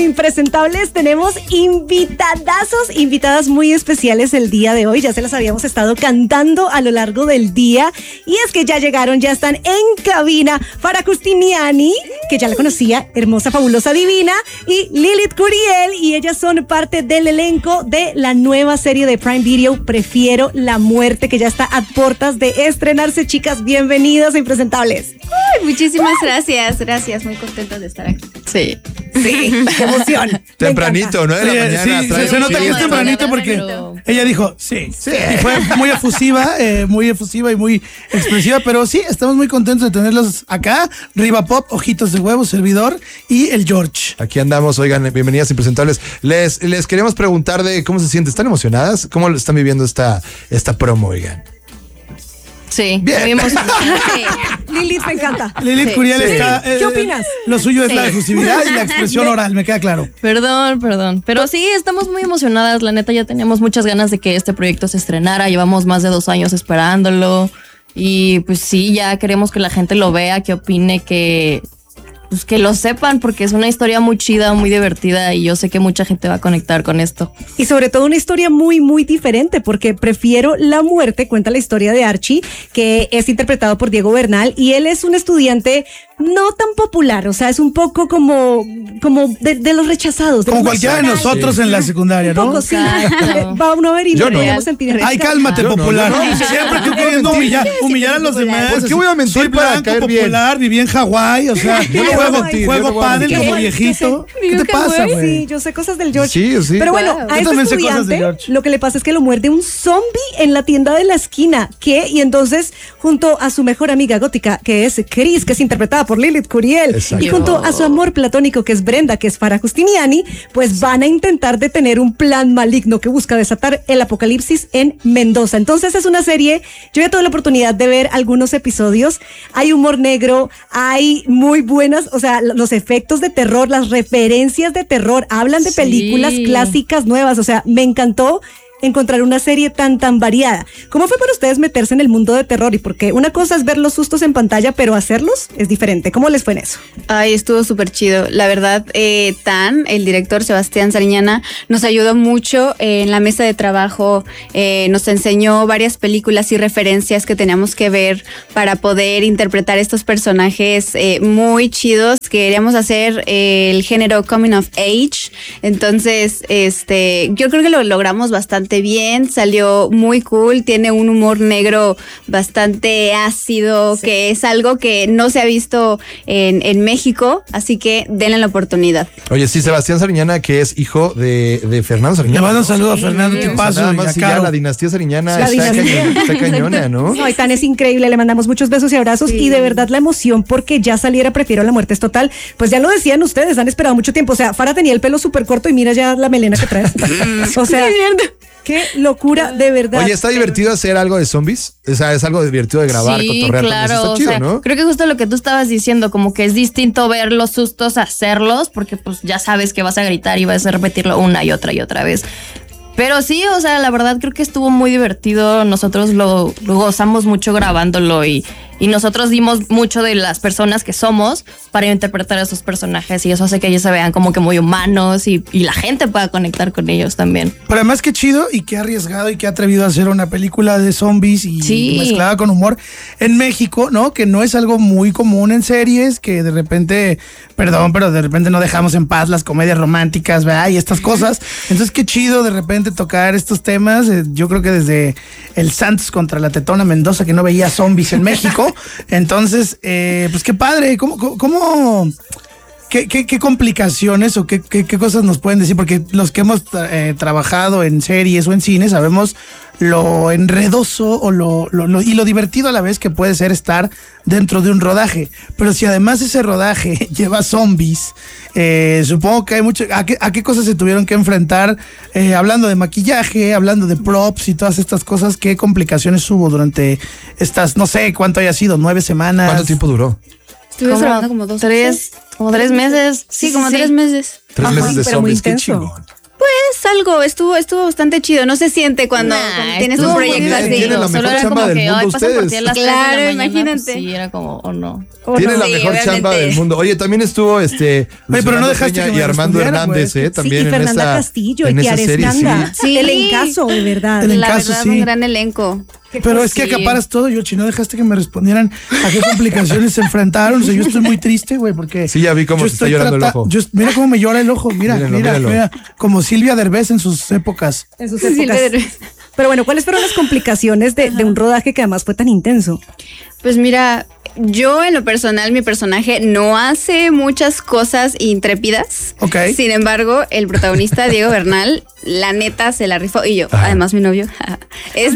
Impresentables, tenemos invitadas muy especiales el día de hoy. Ya se las habíamos estado cantando a lo largo del día. Y es que ya llegaron, ya están en cabina Farah Custiniani, que ya la conocía, hermosa, fabulosa, divina, y Lilith Curiel. Y ellas son parte del elenco de la nueva serie de Prime Video, Prefiero la Muerte, que ya está a puertas de estrenarse. Chicas, bienvenidas a Impresentables. Ay, muchísimas gracias, muy contenta de estar aquí. Sí, qué emoción. Tempranito, ¿no? De la mañana. Sí, se nota que es tempranito porque ella dijo sí. Y fue muy efusiva y muy expresiva, pero sí, estamos muy contentos de tenerlos acá. Riva Pop, Ojitos de Huevo, servidor y el George. Aquí andamos, oigan, bienvenidas Impresentables. Les queríamos preguntar de cómo se sienten. ¿Están emocionadas? ¿Cómo están viviendo esta promo, oigan? Sí, bien. muy emocionante. Lilith, me encanta. Lilith Curiel está... ¿Qué opinas? Lo suyo es la efusividad y la expresión oral, me queda claro. Perdón. Pero sí, estamos muy emocionadas. La neta, ya teníamos muchas ganas de que este proyecto se estrenara. Llevamos más de 2 años esperándolo. Y pues sí, ya queremos que la gente lo vea, que opine, que lo sepan, porque es una historia muy chida, muy divertida, y yo sé que mucha gente va a conectar con esto. Y sobre todo una historia muy, muy diferente, porque Prefiero la Muerte cuenta la historia de Archie, que es interpretado por Diego Bernal, y él es un estudiante no tan popular, o sea, es un poco como de los rechazados. Como cualquiera de nosotros en la secundaria, ¿no? Un poco, sí. Va uno a ver y yo no no. podemos sentir. Ay, cálmate, popular. No. Siempre tú queriendo humillar a los demás. ¿Por qué voy a mentir Soy para blanco, caer bien? popular, viví en Hawái, o sea, Yo no voy a mentir, yo no juego voy a pádel mentir. como viejito. ¿Qué te pasa, güey? Sí, yo sé cosas del George. Sí. Pero bueno, Wow. a Yo este también sé cosas de estudiante George. lo que le pasa es que lo muerde un zombie en la tienda de la esquina. Y entonces, junto a su mejor amiga gótica, que es Chris, que es interpretada por Lilith Curiel, Exacto. y junto a su amor platónico, que es Brenda, que es Farah Custiniani, pues van a intentar detener un plan maligno que busca desatar el apocalipsis en Mendoza. Entonces es una serie, yo ya tuve la oportunidad de ver algunos episodios, hay humor negro, hay muy buenas, o sea, los efectos de terror, las referencias de terror, hablan de películas clásicas nuevas, o sea, me encantó encontrar una serie tan variada. ¿Cómo fue para ustedes meterse en el mundo de terror? Y porque una cosa es ver los sustos en pantalla, pero hacerlos es diferente. ¿Cómo les fue en eso? Ay, estuvo súper chido. La verdad, el director Sebastián Sariñana, nos ayudó mucho en la mesa de trabajo. Nos enseñó varias películas y referencias que teníamos que ver para poder interpretar estos personajes muy chidos. Queríamos hacer el género Coming of Age. Entonces, yo creo que lo logramos bastante bien, salió muy cool, tiene un humor negro bastante ácido, sí, que es algo que no se ha visto en México, así que denle la oportunidad. Oye, sí, Sebastián Sariñana, que es hijo de Fernando Sariñana. Le mando un saludo a Fernando, ¿qué pasa? Nada más, ya la dinastía Sariñana está cañona, ¿no? No, y Tan es increíble, le mandamos muchos besos y abrazos, y de verdad la emoción porque ya saliera Prefiero la Muerte es total. Pues ya lo decían ustedes, han esperado mucho tiempo, o sea, Farah tenía el pelo súper corto y mira ya la melena que trae. O sea, qué locura, de verdad. Oye, ¿está divertido hacer algo de zombies? O sea, es algo divertido de grabar, sí, cotorrear. Claro, está chido, ¿no? Creo que justo lo que tú estabas diciendo, como que es distinto ver los sustos a hacerlos, porque pues ya sabes que vas a gritar y vas a repetirlo una y otra vez. Pero sí, o sea, la verdad creo que estuvo muy divertido. Nosotros lo gozamos mucho grabándolo y nosotros dimos mucho de las personas que somos para interpretar a esos personajes, y eso hace que ellos se vean como que muy humanos y la gente pueda conectar con ellos también. Pero además qué chido y qué arriesgado y qué atrevido a hacer una película de zombies y mezclada con humor en México, ¿no? Que no es algo muy común en series, que de repente, pero de repente no dejamos en paz las comedias románticas, ¿verdad? Y estas cosas. Entonces qué chido de repente tocar estos temas. Yo creo que desde el Santos contra la Tetona Mendoza, que no veía zombies en México. Entonces, pues qué padre. ¿Qué complicaciones o qué cosas nos pueden decir? Porque los que hemos trabajado en series o en cine sabemos lo enredoso y lo divertido a la vez que puede ser estar dentro de un rodaje. Pero si además ese rodaje lleva zombies, supongo que hay mucho... ¿A qué cosas se tuvieron que enfrentar? Hablando de maquillaje, hablando de props y todas estas cosas, ¿qué complicaciones hubo durante estas, no sé cuánto haya sido, 9 semanas? ¿Cuánto tiempo duró? Estuve grabando como 3 meses. Sí, como 3 meses. 3 meses de pero muy zombies, qué intenso. chingón. Pues algo, estuvo bastante chido. No se siente cuando tienes un proyecto así. Tiene la Solo mejor era chamba como del que mundo hoy pasan por ti a ustedes. las 3 de la Claro, mañana, imagínate. pues sí, era como, o no. Tiene la Sí, mejor obviamente. chamba del mundo. Oye, también estuvo Oye, pero no dejaste que me y Armando respondieran, Hernández, güey. también sí, y en Fernanda esa Castillo en y esa Tiara serie, Escanda. sí. El encaso, de verdad. El La encaso, verdad, sí. un gran elenco. Pero es que Sí. acaparas todo, Yoshi. No dejaste que me respondieran a qué complicaciones se enfrentaron. O sea, yo estoy muy triste, güey, porque. Sí, ya vi cómo yo te está estoy llorando el ojo. Mira cómo me llora el ojo. Mira, Mírenlo. mira. Como Silvia Derbez en sus épocas. En sus Sí, épocas. Pero bueno, ¿cuáles fueron las complicaciones de un rodaje que además fue tan intenso? Pues mira, yo en lo personal, mi personaje no hace muchas cosas intrépidas. Ok. Sin embargo, el protagonista, Diego Bernal, la neta se la rifó. Y yo, además mi novio. ¿Es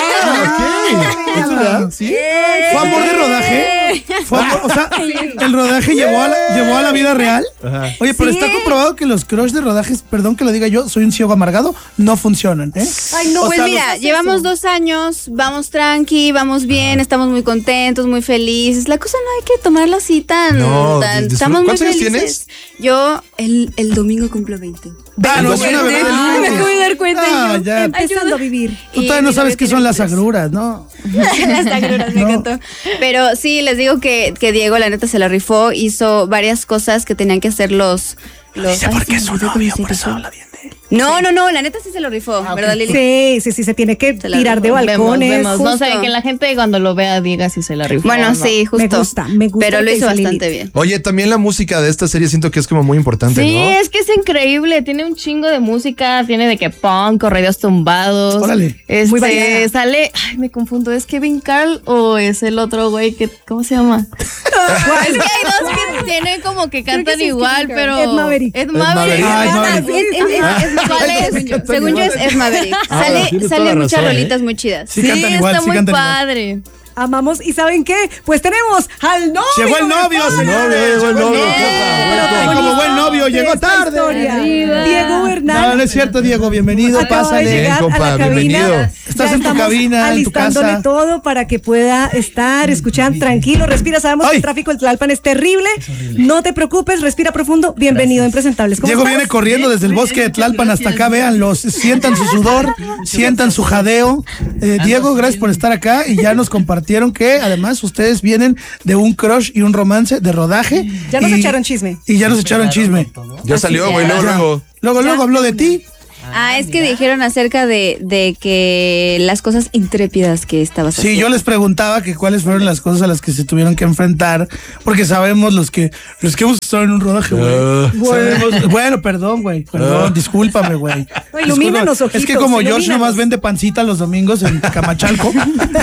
verdad? ¿Sí? ¿Fue amor de rodaje? ¿Fue amor? O sea, el rodaje llevó a la vida real. Ajá. Oye, pero Sí. está comprobado que los crush de rodajes, perdón que lo diga yo, soy un ciego amargado, no funcionan, ¿eh? Ay, no, Pues sea, mira, llevamos 2 años, vamos tranqui, vamos bien, estamos muy contentos, muy felices. La cosa no hay que tomarla así tan... No, estamos muy ¿cuántos años felices. Yo el domingo cumplo 20. Ah, no, es una bebé de Ay, me lunes. acabo de dar cuenta. Ah, yo. ya. Empezando a vivir. Tú Y todavía no mi sabes novio qué son tiene las 3. agruras, ¿no? Las agruras, me No. encantó. Pero sí, les digo que Diego, la neta, se la rifó, hizo varias cosas que tenían que hacer los Dice ay, porque se es me su olvidó cómo novio, se por eso dice. habla bien de él. No, la neta sí se lo rifó, ¿verdad, Lili? Sí, se tiene que Se la tirar de rifó. balcones. Vemos. No sé, justo. que la gente cuando lo vea diga si se la rifó. Bueno, o no. sí, justo. Me gusta Pero lo lo que hizo dice bastante Lili. bien. Oye, también la música de esta serie siento que es como muy importante, Sí, ¿no? es que es increíble, tiene un chingo de música, tiene de que punk, corridos tumbados. Órale. Muy variada. Sale, ay, me confundo, ¿es Kevin Carl o es el otro güey que, ¿cómo se llama? Es que hay dos que tienen como que cantan sí es igual, Kevin Carl. pero... Ed Maverick. Ed Maverick. Maverick. Ah, Ed Maverick. ¿Cuál es? Según yo es Maverick. Ah, tienes toda Sale la muchas razón, rolitas muy chidas. Sí, Sí, cantan igual, está sí muy cantan igual. padre. Amamos. ¿Y saben qué? Pues tenemos al novio. Llegó el novio, del señores. llegó el novio, Y como buen novio, llegó esta tarde. historia. Arriba. Diego Bernal. No, no es cierto, Diego, bienvenido, Acaba de pásale. llegar Bien, compa, a la cabina. bienvenido. Estás Ya en tu estamos cabina, en tu alistándole casa. todo para que pueda estar escuchando tranquilo. Respira, sabemos que Ay. el tráfico en Tlalpan es terrible. No te preocupes, respira profundo. Bienvenido, Impresentables. ¿Cómo Diego estás? viene corriendo desde el bosque de Tlalpan hasta acá, véanlos, sientan su sudor, sientan su jadeo. Diego, gracias por estar acá y ya nos compartieron que además ustedes vienen de un crush y un romance de rodaje. Ya nos y- echaron chisme. Y ya nos echaron chisme. Ya salió, güey, luego. Luego habló de ti. Es que dijeron acerca de que las cosas intrépidas que estabas Sí, haciendo. yo les preguntaba que cuáles fueron las cosas a las que se tuvieron que enfrentar, porque sabemos los que hemos estado en un rodaje, güey. Bueno, perdón, güey. Perdón, discúlpame, güey. No, ilumínanos, Disculpa. Es que ojitos, como George ilumínanos. nomás vende pancita los domingos en Camachalco,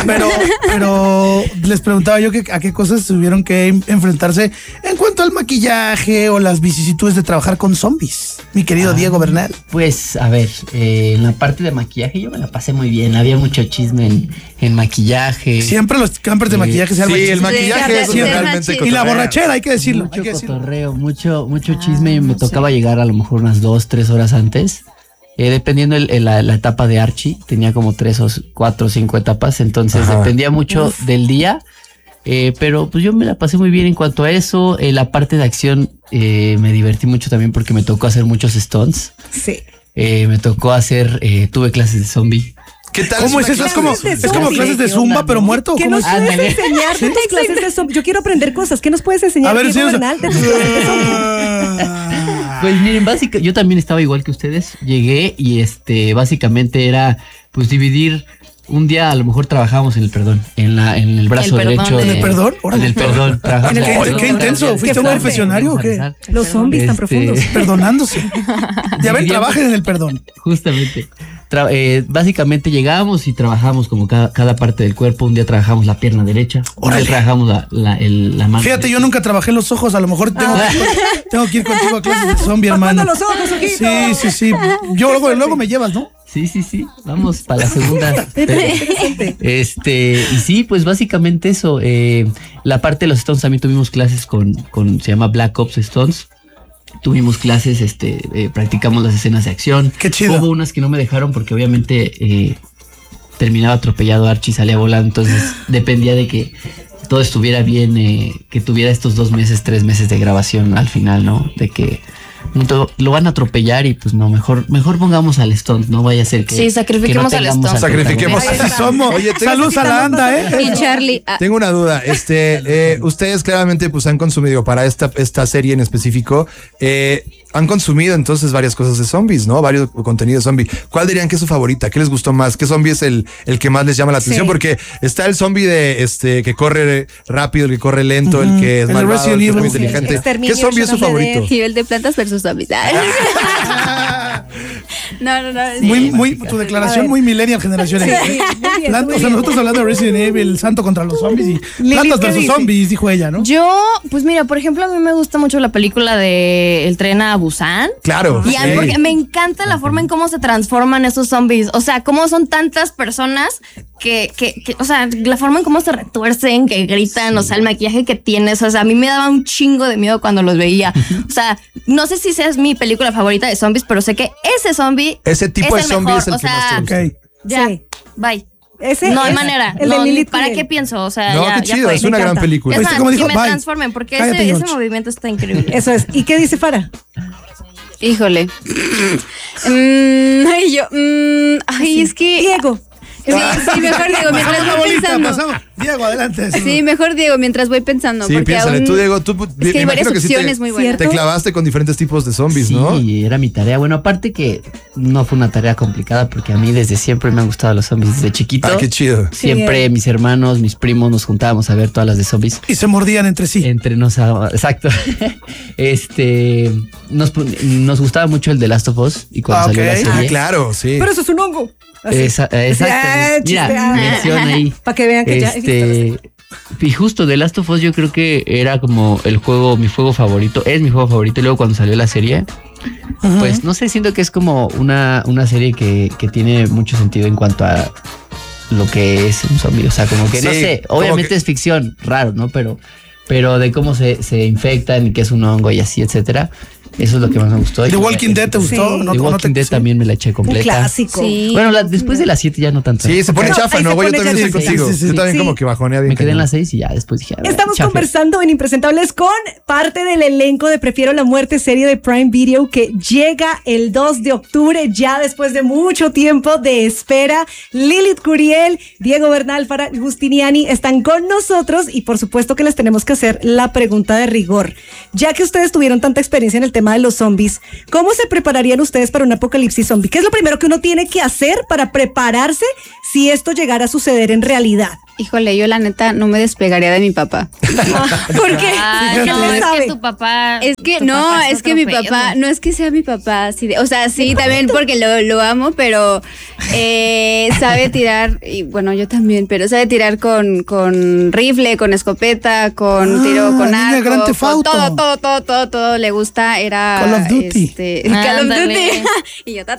pero les preguntaba yo a qué cosas tuvieron que enfrentarse en cuanto al maquillaje o las vicisitudes de trabajar con zombies, mi querido Diego Bernal. Pues, a ver, en la parte de maquillaje yo me la pasé muy bien. Había mucho chisme en maquillaje. Siempre los campers de maquillaje se arman Sí, el chismes. maquillaje es Sí, realmente y Y la cotorreo. borrachera, hay que decirlo. Mucho hay que decirlo. cotorreo, mucho chisme y me tocaba llegar a lo mejor unas 2-3 horas antes. Dependiendo la etapa de Archie, tenía como 3 o 4 o 5 etapas, entonces Ajá. dependía mucho del día. Pero pues yo me la pasé muy bien en cuanto a eso. La parte de acción me divertí mucho también porque me tocó hacer muchos stunts. Sí. Me tocó hacer, tuve clases de zombie. ¿Qué tal? ¿Cómo es eso? Clases de Es como zombie. clases de zumba, pero muerto. ¿o ¿Qué cómo nos es? puedes Ándale. enseñar de tus clases de zombie? Yo quiero aprender cosas. ¿Qué nos puedes enseñar, A ver, Diego enséñanos. Bernal, de tus clases de zombie? Pues miren, básicamente yo también estaba igual que ustedes. Llegué y básicamente era pues dividir. Un día a lo mejor trabajábamos en el perdón, en el brazo El perdón, derecho. ¿en el perdón? En el perdón. trabajamos En el en perdón. Qué intenso, Qué ¿fuiste un fuerte. confesionario o qué? Vamos a rezar. Los zombies tan profundos. Perdonándose. Ya ven, Diríamos- trabajen en el perdón. Justamente. Básicamente llegábamos y trabajamos como cada parte del cuerpo. Un día trabajamos la pierna derecha, un Órale. día trabajamos la mano. Fíjate, yo nunca trabajé los ojos, a lo mejor tengo que ir contigo a clases de zombie, Tapando hermano. los ojos, ojito. Sí. Yo luego me llevas, ¿no? Sí. Vamos para la segunda. Interesante. Y sí, pues básicamente eso. La parte de los Stones también tuvimos clases con se llama Black Ops Stones. Tuvimos clases, practicamos las escenas de acción. Qué chido. Hubo unas que no me dejaron porque obviamente terminaba atropellado Archie, salía volando. Entonces dependía de que todo estuviera bien, que tuviera estos 2 meses, 3 meses de grabación al final, ¿no? De que lo van a atropellar y pues no, mejor pongamos al Stunt, no vaya a ser que. Sí, sacrifiquemos al tengamos Stunt. Sacrifiquemos. Así somos. Oye, Saludos a la anda, Y Charlie. Tengo una duda. Ustedes claramente pues han consumido para esta serie en específico. Han consumido entonces varias cosas de zombies, ¿no? Varios contenidos zombie. ¿Cuál dirían que es su favorita? ¿Qué les gustó más? ¿Qué zombie es el que más les llama la atención? Sí. Porque está el zombie de que corre rápido, el que corre lento, el que es El malvado, Resident el que es muy Evil. inteligente. Exterminio, ¿Qué zombie es su Shaun of the favorito? Nivel de Plantas versus Zombies. No. Muy, tu declaración muy millennial generación. Sí, X. muy bien, Plantas, muy o sea, bien. nosotros hablando de Resident Evil, el santo contra los zombies y Lili, plantas ¿qué versus dice? zombies, dijo ella, ¿no? Yo, pues mira, por ejemplo, a mí me gusta mucho la película de El tren a Busan. Claro. Y a mí porque me encanta la forma en cómo se transforman esos zombies. O sea, cómo son tantas personas que o sea, la forma en cómo se retuercen, que gritan, o sea, el maquillaje que tienes. O sea, a mí me daba un chingo de miedo cuando los veía. O sea, no sé si sea mi película favorita de zombies, pero sé que ese zombie. Ese tipo de es el zombie mejor. es el O que más sea, te gusta. Ok. Ya, Sí. bye. Ese No hay es manera. El de No, Lilith ¿para Curiel. qué pienso? O sea, No, ya, qué ya chido, fue. es una me gran encanta. película. Es ¿Viste más, cómo dijo? que me Bye. transformen, porque Cállate, ese George. movimiento está increíble. Eso es. ¿Y qué dice Farah? Híjole. Ay, es que. Diego. Sí, mejor Diego, mientras voy pensando. Diego, adelante. Sí, mejor Diego, mientras voy pensando. Sí, porque piénsale. aún Tú, Diego, tú es que hay varias imagino que sí opciones muy buenas. te clavaste con diferentes tipos de zombies, ¿no? Sí, era mi tarea. Bueno, aparte que no fue una tarea complicada porque a mí desde siempre me han gustado los zombies. Desde chiquito. Ah, qué chido. Siempre mis hermanos, mis primos nos juntábamos a ver todas las de zombies. Y se mordían entre sí. Entre exacto. Nos gustaba mucho el de Last of Us y cuando salió la Ok. serie. Ah, claro, sí. Pero eso es un hongo. Así. Exacto. chiste. Mira, mención ahí. Para que vean que ya he visto Y justo The Last of Us yo creo que era como mi juego favorito, es mi juego favorito. Y luego cuando salió la serie, pues no sé, siento que es como una serie que tiene mucho sentido en cuanto a lo que es un zombie. O sea, como que no Sí, sé, como obviamente que- es ficción, raro, ¿no? Pero de cómo se infectan y que es un hongo y así, etcétera. Eso es lo que más me gustó. The Walking Dead, ¿te gustó? Sí. ¿No- The no Walking te- Dead también me la eché Un completa. clásico. Sí. Bueno, después de las 7 ya no tanto. Sí, se pone No, chafa, ahí ¿no? se Güey, yo pone también estoy chafa. contigo. Sí, sí, sí. Yo también Sí. como que bajonea bien. Me quedé en cañón. las 6 y ya después dije, a ver, Estamos chafle. conversando en Impresentables con parte del elenco de Prefiero la Muerte, serie de Prime Video que llega el 2 de octubre, ya después de mucho tiempo de espera. Lilith Curiel, Diego Bernal, Farah Justiniani están con nosotros y por supuesto que les tenemos que hacer la pregunta de rigor. Ya que ustedes tuvieron tanta experiencia en el tema de los zombies, ¿cómo se prepararían ustedes para un apocalipsis zombie? ¿Qué es lo primero que uno tiene que hacer para prepararse si esto llegara a suceder en realidad? Híjole, yo la neta no me despegaría de mi papá. ¿Por qué? Ay, ¿Qué no, le es sabe? que tu papá. Es que tu no, papá es que mi otro papá, pedo. no es que sea mi papá, así o sea, sí, también porque lo amo, pero sabe tirar, y bueno, yo también, pero sabe tirar con rifle, con escopeta, con tiro con niña arco, Grand Theft con Auto. todo le gusta, era Call of Duty. Call of Ándale. Duty. Y yo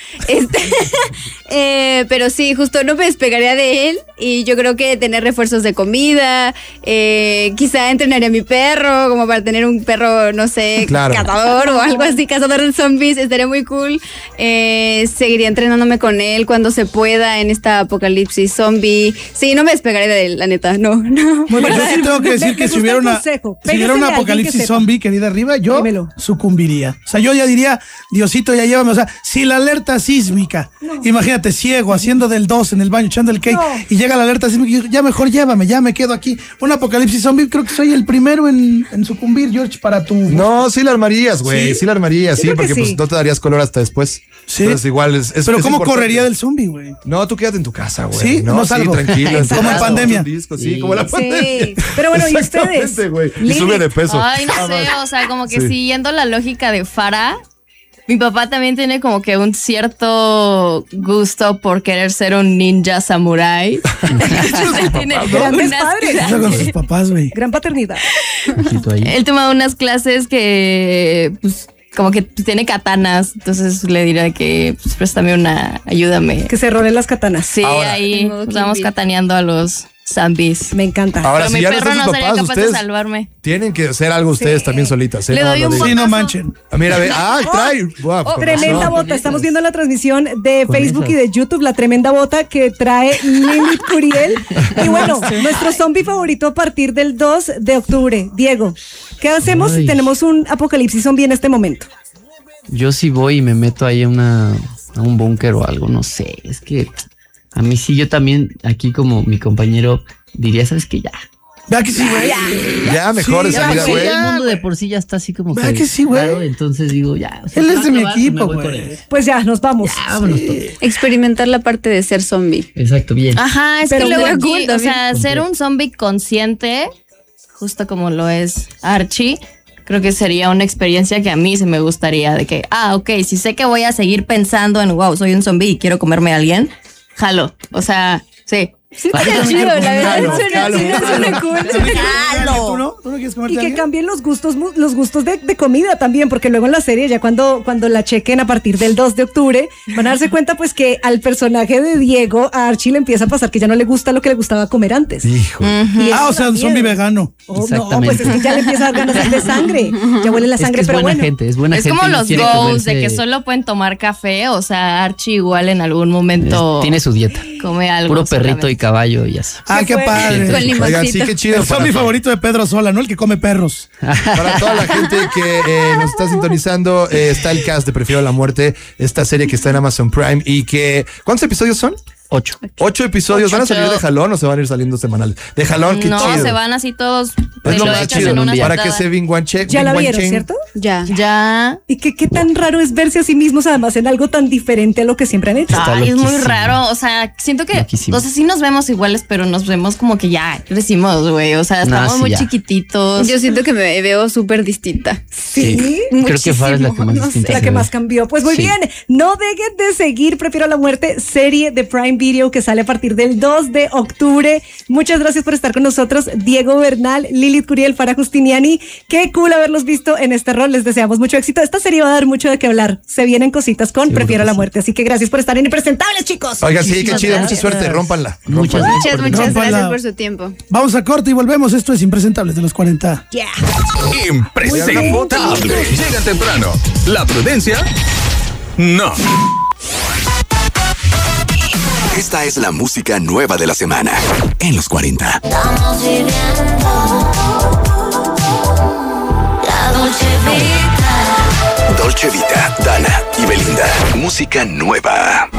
pero sí, justo no me despegaría de él y yo creo que tener refuerzos de comida, quizá entrenaría a mi perro como para tener un perro, no sé, Claro. cazador o algo así, cazador de zombies, estaría muy cool. Seguiría entrenándome con él cuando se pueda en esta apocalipsis zombie. Sí, no me despegaré de él, la neta, no. Bueno, yo sí tengo que decir que si hubiera una, apocalipsis zombie, querida arriba, yo Dímelo. sucumbiría. O sea, yo ya diría, Diosito, ya llévame. O sea, si la alerta sísmica, imagínate, ciego, haciendo del 2 en el baño, echando el cake, y llega la alerta sísmica, y yo, ya mejor llévame, ya me quedo aquí. Un apocalipsis zombie, creo que soy el primero en sucumbir, George, para tu... No, sí la armarías, güey. ¿Sí? Sí la armarías, Yo sí, creo que porque sí. pues no te darías color hasta después. Sí. Entonces igual es Pero ¿cómo importante. correría del zombie, güey? No, tú quédate en tu casa, güey. Sí, no salgo. tranquilo. en tu Como en casa, pandemia. con un disco, sí, Sí. como la Sí. pandemia. Pero bueno, ¿y Exactamente, ustedes? güey. Y Lili. sube de peso. Ay, no Nada sé, más. o sea, como que Sí. siguiendo la lógica de Farah, mi papá también tiene como que un cierto gusto por querer ser un ninja samurái. Él tiene Grandes unas padres. Eso con sus papás, güey. Gran paternidad. Ojito ahí. Él toma unas clases que, pues, como que tiene katanas, entonces le diré que, pues, préstame una, ayúdame. Que se rolen las katanas. Sí, Ahora. ahí En modo nos vamos Kill Bill. cataneando a los zombies. Me encanta. Ahora, Pero si mi ya no perro están no sus sería papás, capaz de ustedes salvarme. tienen que hacer algo ustedes también solitas. ¿eh? Le No, doy no un de- Sí, no botazo. manchen. Ah, mira, ve. Ah, trae. Guau, con Tremenda razón. bota. Estamos viendo la transmisión de Con Facebook esas. y de YouTube, la tremenda bota que trae Lilith Curiel. Y bueno, nuestro zombie favorito a partir del 2 de octubre. Diego, ¿qué hacemos si Ay. tenemos un apocalipsis zombie en este momento? yo sí voy y me meto ahí a un búnker o algo, no sé. Es que a mí sí, yo también, aquí como mi compañero, diría, ¿sabes qué? Ya. ¿Verdad que sí, güey? Ya, mejor Sí, esa ya, vida, güey. güey. El mundo de por sí ya está así como ¿Verdad que sí, güey? claro, entonces digo, ya. O sea, Él es si de mi va a probar, equipo, me voy por güey. él. Pues ya, nos vamos. Ya, vámonos todos. Experimentar la parte de ser zombie. Exacto, bien. Ajá, es Pero que luego muy aquí, cool o también. sea, ser un zombie consciente, justo como lo es Archie, creo que sería una experiencia que a mí se me gustaría, de que, ok, si sé que voy a seguir pensando en, wow, soy un zombie y quiero comerme a alguien, jalo, o sea, sí. Sí, está chido, la verdad. Jalo. Suena cool. ¿Tú no? ¿Tú no quieres comerte Y a que alguien? cambien los gustos de comida también, porque luego en la serie, ya cuando la chequen a partir del 2 de octubre, van a darse cuenta pues que al personaje de Diego, a Archie le empieza a pasar que ya no le gusta lo que le gustaba comer antes. Hijo. Y eso O sea, da un zombie miedo. vegano. Oh, no, Exactamente. pues es que ya le empieza a dar ganas de sangre. Ya huele la Es sangre, que es pero buena bueno. gente, es buena Es gente. como y no los quiere goals de comerse- que solo pueden tomar café, o sea, Archie igual en algún momento Tiene su dieta. come algo. Puro perrito solamente. y caballo y así. Ah, qué fue? padre. Con Oigan, sí, limoncito. qué chido. El zombie favorito de Pedro Sola, ¿no? El que come perros. Para toda la gente que nos está sintonizando, está el cast de Prefiero la Muerte, esta serie que está en Amazon Prime y que... ¿Cuántos episodios son? 8. 8 episodios. ¿Van a salir de jalón o se van a ir saliendo semanal? De jalón, qué No, chido. se van así todos. Es te lo lo más echas chido. en una Para que sentada. se vinguanche. Ya la vieron, ¿cierto? Ya. Ya. Y qué tan raro es verse a sí mismos, además, en algo tan diferente a lo que siempre han hecho. Está Ay, es muy loquísimo. raro. O sea, siento que. Loquísimo. O sea, sí nos vemos iguales, pero nos vemos como que ya crecimos, güey. O sea, estamos sí, muy ya. chiquititos. Yo siento que me veo súper distinta. Sí. Creo que Farah es la que más no distinta La se que ve. más cambió. Pues muy Sí. bien, no dejen de seguir Prefiero la Muerte, serie de Prime Video que sale a partir del 2 de octubre. Muchas gracias por estar con nosotros, Diego Bernal, Lilith Curiel, Farah Justiniani. Qué cool haberlos visto en este rol. Les deseamos mucho éxito. Esta serie va a dar mucho de qué hablar. Se vienen cositas con Seguro Prefiero que la sí. Muerte. Así que gracias por estar en Impresentables, chicos. Oigan, sí, qué chido. Mucha gracias. suerte. Rómpanla. Muchas Rómpanla. gracias. Muchas Rómpala. gracias por su tiempo. Vamos a corte y volvemos. Esto es Impresentables de los 40. Yeah. Impresentable. Llegan temprano. La prudencia, no. Esta es la música nueva de la semana en los 40. Estamos viviendo la Dolce Vita. Dolce Vita, Dana y Belinda. Música nueva.